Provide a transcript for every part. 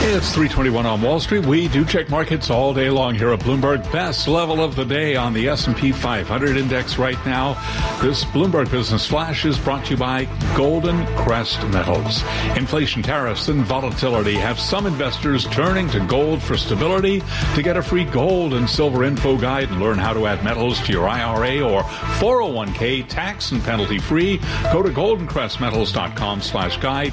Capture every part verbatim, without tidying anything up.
It's three twenty-one on Wall Street. We do check markets all day long here at Bloomberg. Best level of the day on the S and P five hundred index right now. This Bloomberg Business Flash is brought to you by Golden Crest Metals. Inflation, tariffs, and volatility have some investors turning to gold for stability. To get a free gold and silver info guide and learn how to add metals to your I R A or four oh one k tax and penalty free, go to goldencrestmetals.com slash guide,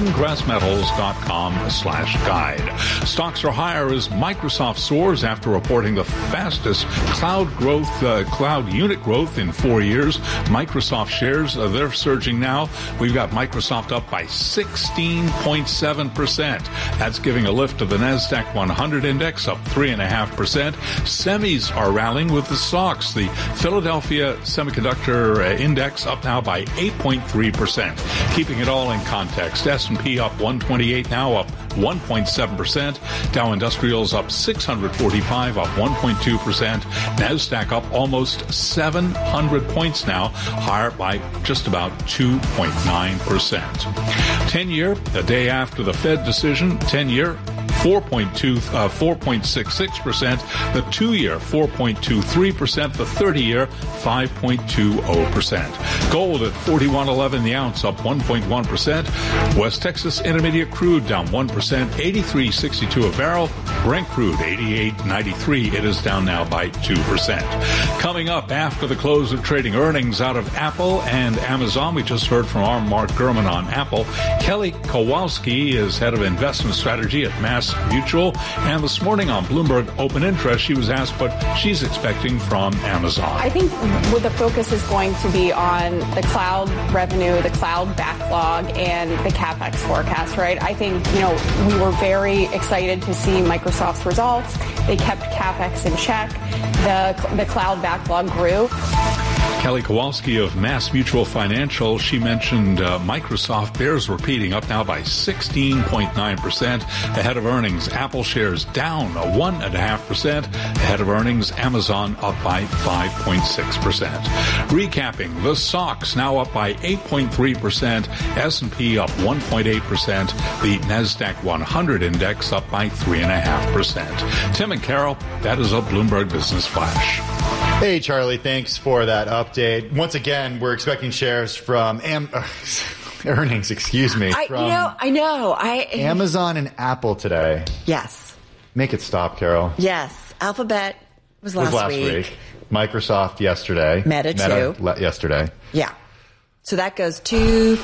goldencrestmetals.com slash guide. Stocks are higher as Microsoft soars after reporting the fastest cloud growth, uh, cloud unit growth in four years. Microsoft shares, uh, they're surging now. We've got Microsoft up by sixteen point seven percent. That's giving a lift to the NASDAQ one hundred index, up three point five percent. Semis are rallying with the stocks. The Philadelphia Semiconductor uh, Index up now by eight point three percent. Keeping it all in context, S and P up one twenty-eight now, up one point seven percent. Dow Industrials up six hundred forty-five, up one point two percent. NASDAQ up almost seven hundred points now, higher by just about two point nine percent. ten-year, a day after the Fed decision, ten-year, four point two, uh, four point six six percent. The two-year, four point two three percent. The thirty-year, five point two zero percent. Gold at forty-one eleven the ounce, up one point one percent. West Texas Intermediate crude down one percent, eighty-three sixty-two a barrel. Brent crude eighty-eight ninety-three. It is down now by two percent. Coming up after the close of trading, earnings out of Apple and Amazon. We just heard from our Mark Gurman on Apple. Kelly Kowalski is head of investment strategy at Mass Mutual. And this morning on Bloomberg Open Interest, she was asked what she's expecting from Amazon. I think what the focus is going to be on the cloud revenue, the cloud backlog, and the CapEx forecast, right? I think, you know, we were very excited to see Microsoft's results. They kept CapEx in check. The, the cloud backlog grew. Kelly Kowalski of Mass Mutual Financial, she mentioned uh, Microsoft bears repeating, up now by sixteen point nine percent ahead of earnings. Apple shares down a one point five percent ahead of earnings. Amazon up by five point six percent. Recapping, the S O X now up by eight point three percent. S and P up one point eight percent. The NASDAQ one hundred index up by three point five percent. Tim and Carol, that is a Bloomberg Business Flash. Hey, Charlie, thanks for that update. Once again, we're expecting shares from Am- earnings, excuse me. I, from you know, I know. I Amazon and Apple today. Yes. Make it stop, Carol. Yes. Alphabet was last, was last week. week. Microsoft yesterday. Meta, Meta too. Le- yesterday. Yeah. So that goes two,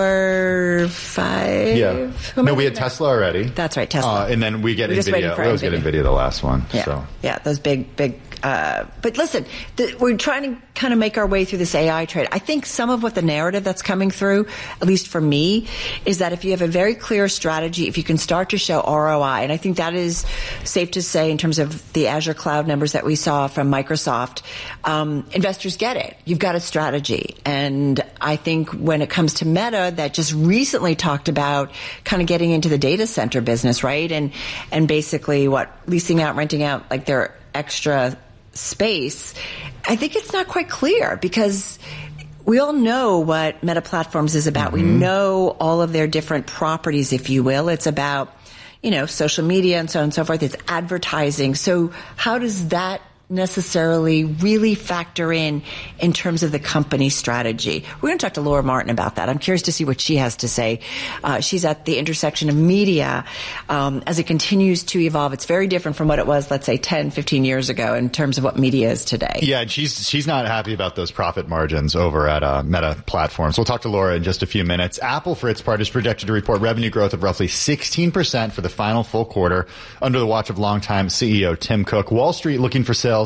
four, five. Yeah. No, we had Tesla already. That's right, Tesla. Uh, and then we get We're NVIDIA. We always get NVIDIA the last one. Yeah. So. Yeah, those big, big. Uh, but listen, the, we're trying to kind of make our way through this A I trade. I think some of what the narrative that's coming through, at least for me, is that if you have a very clear strategy, if you can start to show R O I, and I think that is safe to say in terms of the Azure cloud numbers that we saw from Microsoft, um, investors get it. You've got a strategy. And I think when it comes to Meta, that just recently talked about kind of getting into the data center business, right? And, and basically what, leasing out, renting out, like their extra space, I think it's not quite clear because we all know what Meta Platforms is about. Mm-hmm. We know all of their different properties, if you will. It's about, you know, social media and so on and so forth. It's advertising. So how does that necessarily really factor in in terms of the company strategy? We're going to talk to Laura Martin about that. I'm curious to see what she has to say. Uh, she's at the intersection of media um, as it continues to evolve. It's very different from what it was, let's say, ten, fifteen years ago in terms of what media is today. Yeah, and she's she's not happy about those profit margins over at uh, Meta Platforms. We'll talk to Laura in just a few minutes. Apple, for its part, is projected to report revenue growth of roughly sixteen percent for the final full quarter under the watch of longtime C E O Tim Cook. Wall Street looking for sales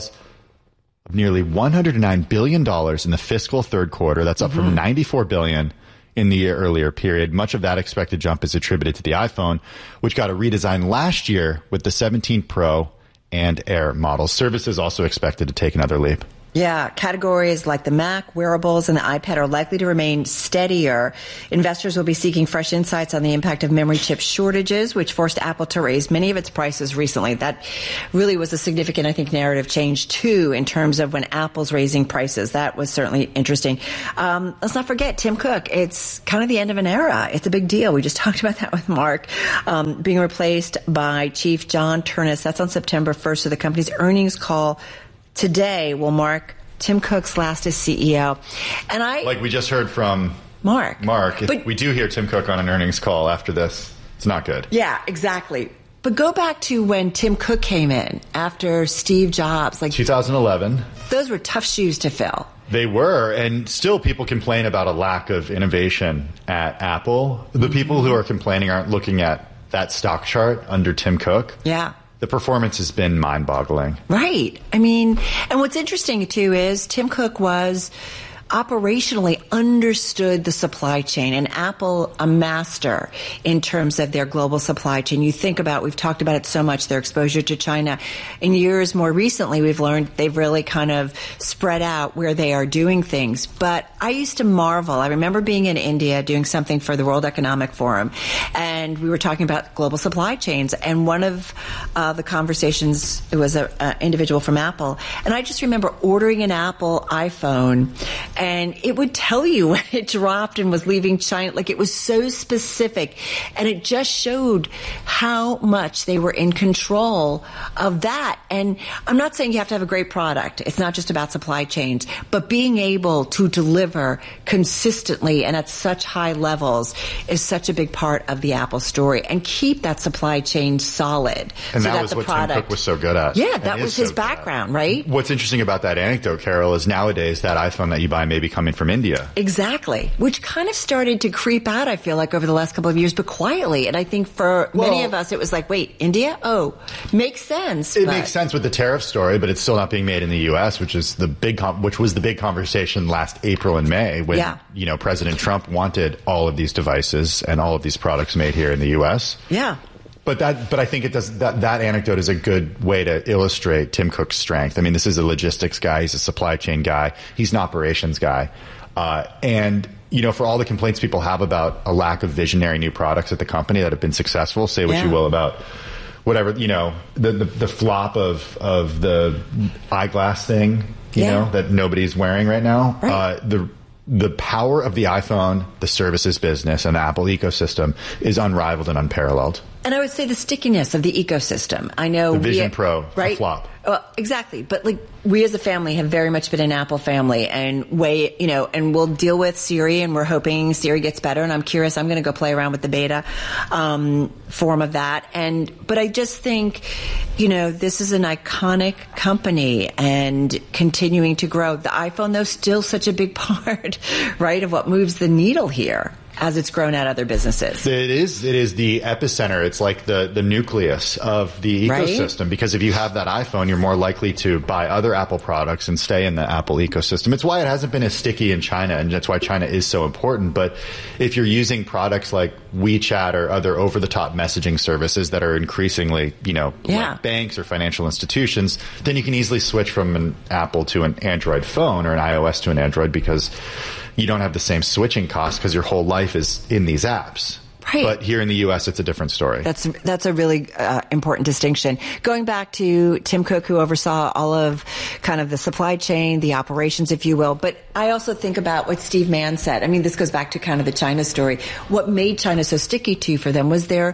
of nearly one hundred nine billion dollars in the fiscal third quarter. That's up mm-hmm. from ninety-four billion dollars in the year earlier period. Much of that expected jump is attributed to the iPhone, which got a redesign last year with the seventeen Pro and Air models. Services also expected to take another leap. Yeah, categories like the Mac, wearables, and the iPad are likely to remain steadier. Investors will be seeking fresh insights on the impact of memory chip shortages, which forced Apple to raise many of its prices recently. That really was a significant, I think, narrative change, too, in terms of when Apple's raising prices. That was certainly interesting. Um, let's not forget Tim Cook. It's kind of the end of an era. It's a big deal. We just talked about that with Mark, um, being replaced by Chief John Ternus. That's on September first. So the company's earnings call today will mark Tim Cook's last as C E O. And I like we just heard from Mark. Mark, if but, we do hear Tim Cook on an earnings call after this, it's not good. Yeah, exactly. But go back to when Tim Cook came in after Steve Jobs, like twenty eleven. Those were tough shoes to fill. They were, and still people complain about a lack of innovation at Apple. The mm-hmm. people who are complaining aren't looking at that stock chart under Tim Cook. Yeah. The performance has been mind-boggling. Right. I mean, and what's interesting, too, is Tim Cook was operationally understood the supply chain, and Apple a master in terms of their global supply chain. You think about, we've talked about it so much, their exposure to China. In years more recently, we've learned they've really kind of spread out where they are doing things. But I used to marvel. I remember being in India doing something for the World Economic Forum, and we were talking about global supply chains, and one of uh, the conversations, it was an individual from Apple, and I just remember ordering an Apple iPhone, and it would tell you when it dropped and was leaving China. Like, it was so specific. And it just showed how much they were in control of that. And I'm not saying you have to have a great product. It's not just about supply chains. But being able to deliver consistently and at such high levels is such a big part of the Apple story. And keep that supply chain solid. And so that, that was the what product, Tim Cook was so good at. Yeah, that was his so background, right? What's interesting about that anecdote, Carol, is nowadays that iPhone that you buy may be coming from India. Exactly. Which kind of started to creep out, I feel like, over the last couple of years, but quietly. And I think for well, many of us, it was like, wait, India? Oh, makes sense. It but. makes sense with the tariff story, but it's still not being made in the U S, which is the big, com- which was the big conversation last April and May when, yeah. you know, President Trump wanted all of these devices and all of these products made here in the U S. Yeah. But that, but I think it does, that, that anecdote is a good way to illustrate Tim Cook's strength. I mean, this is a logistics guy. He's a supply chain guy. He's an operations guy. Uh, and, you know, for all the complaints people have about a lack of visionary new products at the company that have been successful, say what yeah. you will about whatever, you know, the, the, the flop of, of the eyeglass thing, you yeah. know, that nobody's wearing right now. Right. Uh, the, the power of the iPhone, the services business, and the Apple ecosystem is unrivaled and unparalleled. And I would say the stickiness of the ecosystem. I know the Vision we, Pro, right? a flop. Well, exactly. But like we as a family have very much been an Apple family, and way, you know, and we'll deal with Siri, and we're hoping Siri gets better. And I'm curious. I'm going to go play around with the beta um, form of that. And but I just think, you know, this is an iconic company and continuing to grow. The iPhone, though, still such a big part, right, of what moves the needle here as it's grown at other businesses. It is. It is the epicenter. It's like the, the nucleus of the ecosystem. Right? Because if you have that iPhone, you're more likely to buy other Apple products and stay in the Apple ecosystem. It's why it hasn't been as sticky in China, and that's why China is so important. But if you're using products like WeChat or other over-the-top messaging services that are increasingly, you know, yeah. like banks or financial institutions, then you can easily switch from an Apple to an Android phone or an iOS to an Android because you don't have the same switching costs because your whole life is in these apps. Right. But here in the U S, it's a different story. That's that's a really uh, important distinction. Going back to Tim Cook, who oversaw all of kind of the supply chain, the operations, if you will. But I also think about what Steve Mann said. I mean, this goes back to kind of the China story. What made China so sticky to for them was their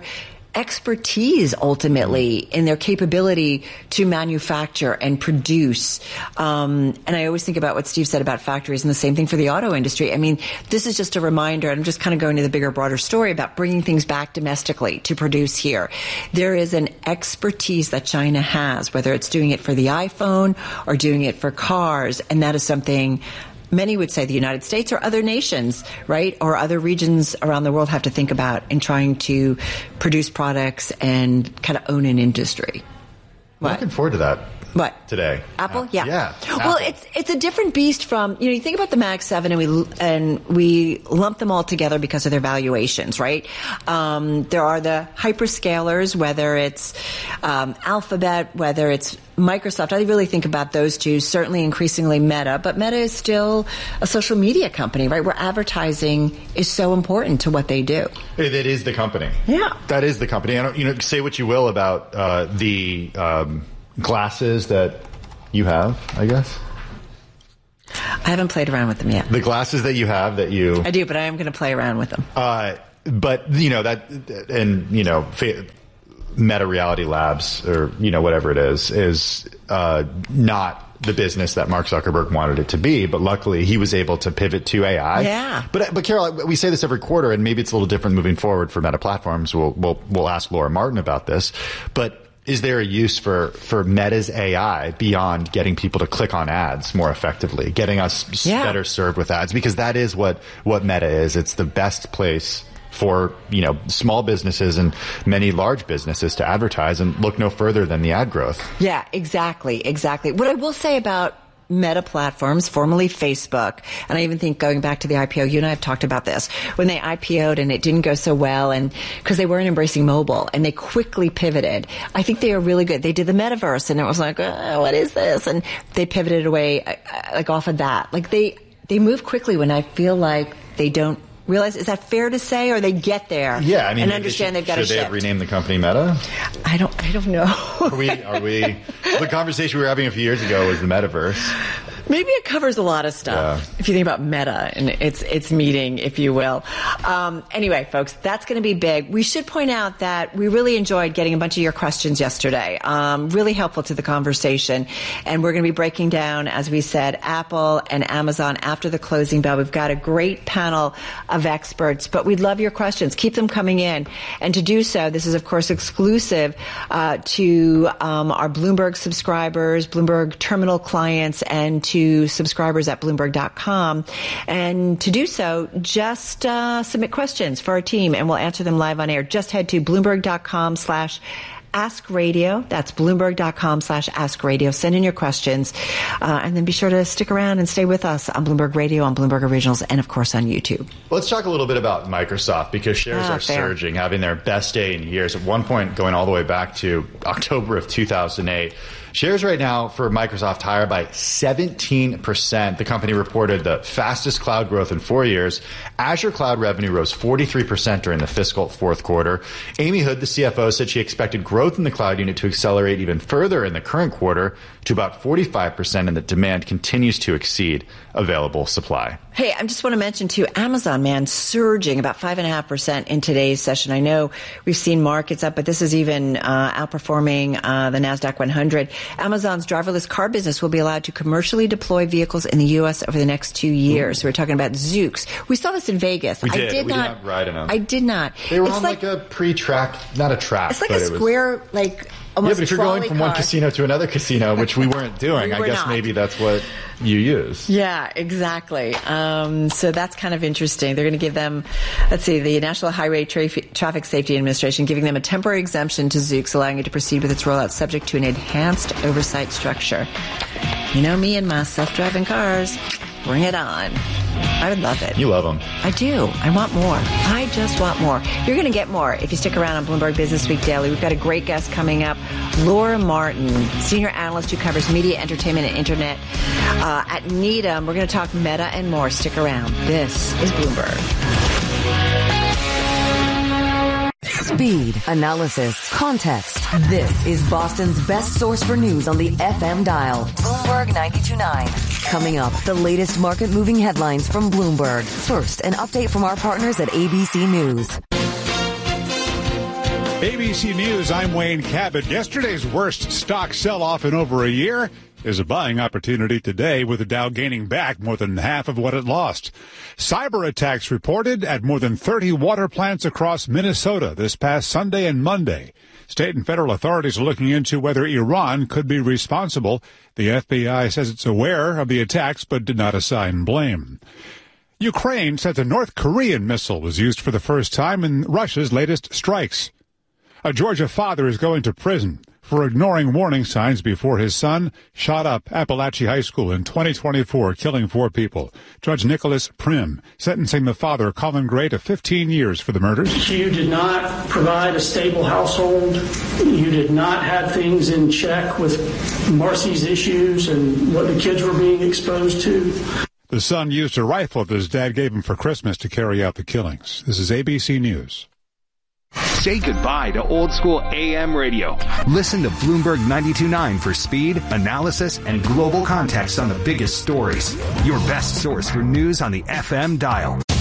expertise ultimately in their capability to manufacture and produce. Um, and I always think about what Steve said about factories, and the same thing for the auto industry. I mean, this is just a reminder, and I'm just kind of going to the bigger, broader story about bringing things back domestically to produce here. There is an expertise that China has, whether it's doing it for the iPhone or doing it for cars, and that is something many would say the United States or other nations, right, or other regions around the world have to think about in trying to produce products and kind of own an industry. I'm looking forward to that. What? Today. Apple? Uh, yeah. Yeah. Well, Apple. it's it's a different beast from, you know, you think about the Mag seven and we and we lump them all together because of their valuations, right? Um, there are the hyperscalers, whether it's um, Alphabet, whether it's Microsoft. I really think about those two, certainly increasingly Meta, but Meta is still a social media company, right? Where advertising is so important to what they do. It, it is the company. Yeah. That is the company. I don't, you know, say what you will about uh, the um, glasses that you have, I guess. I haven't played around with them yet. The glasses that you have that you... I do, but I am going to play around with them. Uh, but, you know, that, and, you know, Meta Reality Labs, or, you know, whatever it is, is uh, not the business that Mark Zuckerberg wanted it to be, but luckily he was able to pivot to A I. Yeah. But, but Carol, we say this every quarter, and maybe it's a little different moving forward for Meta Platforms. We'll, we'll, we'll ask Laura Martin about this. But is there a use for, for Meta's A I beyond getting people to click on ads more effectively, getting us yeah. better served with ads? Because that is what, what Meta is. It's the best place for, you know, small businesses and many large businesses to advertise, and look no further than the ad growth. Yeah, exactly, exactly. What I will say about Meta Platforms, formerly Facebook, and I even think going back to the I P O, you and I have talked about this, when they I P O'd and it didn't go so well, and because they weren't embracing mobile, and they quickly pivoted. I think they are really good. They did the metaverse, and it was like, oh, what is this? And they pivoted away, uh, like off of that. Like they they move quickly when I feel like they don't realize. Is that fair to say, or they get there? Yeah, I mean, and understand they they've got to shift. Should they have shift. renamed the company Meta? I don't. I don't know. Are we? Are we? The conversation we were having a few years ago was the metaverse. Maybe it covers a lot of stuff, yeah. If you think about Meta and its its meeting, if you will. Um, anyway, folks, that's going to be big. We should point out that we really enjoyed getting a bunch of your questions yesterday. Um, really helpful to the conversation. And we're going to be breaking down, as we said, Apple and Amazon after the closing bell. We've got a great panel of experts, but we'd love your questions. Keep them coming in. And to do so, this is, of course, exclusive uh, to um, our Bloomberg subscribers, Bloomberg terminal clients, and to to subscribers at Bloomberg dot com. And to do so, just uh, submit questions for our team, and we'll answer them live on air. Just head to Bloomberg dot com slash Ask Radio. That's Bloomberg dot com slash Ask Radio. Send in your questions, uh, and then be sure to stick around and stay with us on Bloomberg Radio, on Bloomberg Originals, and of course on YouTube. Let's talk a little bit about Microsoft, because shares ah, are fair. surging, having their best day in years. At one point, going all the way back to October of two thousand eight. Shares right now for Microsoft higher by seventeen percent. The company reported the fastest cloud growth in four years. Azure cloud revenue rose forty-three percent during the fiscal fourth quarter. Amy Hood, the C F O, said she expected growth in the cloud unit to accelerate even further in the current quarter to about forty-five percent, and that demand continues to exceed available supply. Hey, I just want to mention, too, Amazon, man, surging about five point five percent in today's session. I know we've seen markets up, but this is even uh, outperforming uh, the NASDAQ one hundred. Amazon's driverless car business will be allowed to commercially deploy vehicles in the U S over the next two years. So we're talking about Zoox. We saw this in Vegas. We did. I did we not, did not ride in them. I did not. They were it's on like, like a pre-track, not a track. It's like but a it was, square, like almost yeah, but if you're going from car. one casino to another casino, which we weren't doing, We I were guess not. maybe that's what you use. Yeah, exactly. Um, so that's kind of interesting. They're going to give them, let's see, the National Highway Traf- Traffic Safety Administration giving them a temporary exemption to Zoox, allowing it to proceed with its rollout subject to an enhanced oversight structure. You know me and my self-driving cars. Bring it on. I would love it. You love them. I do. I want more. I just want more. You're going to get more if you stick around on Bloomberg Business Week Daily. We've got a great guest coming up, Laura Martin, senior analyst who covers media, entertainment, and internet uh, at Needham. We're going to talk Meta and more. Stick around. This is Bloomberg. Speed, analysis, context. This is Boston's best source for news on the F M dial. Bloomberg ninety-two point nine. Coming up, the latest market-moving headlines from Bloomberg. First, an update from our partners at A B C News. A B C News, I'm Wayne Cabot. Yesterday's worst stock sell-off in over a year is a buying opportunity today, with the Dow gaining back more than half of what it lost. Cyber attacks reported at more than thirty water plants across Minnesota this past Sunday and Monday. State and federal authorities are looking into whether Iran could be responsible. The F B I says it's aware of the attacks but did not assign blame. Ukraine said the North Korean missile was used for the first time in Russia's latest strikes. A Georgia father is going to prison for ignoring warning signs before his son shot up Appalachia High School in twenty twenty-four, killing four people. Judge Nicholas Prim sentencing the father, Colin Gray, to fifteen years for the murders. You did not provide a stable household. You did not have things in check with Marcy's issues and what the kids were being exposed to. The son used a rifle that his dad gave him for Christmas to carry out the killings. This is A B C News. Say goodbye to old school A M radio. Listen to Bloomberg ninety-two point nine for speed, analysis, and global context on the biggest stories. Your best source for news on the F M dial.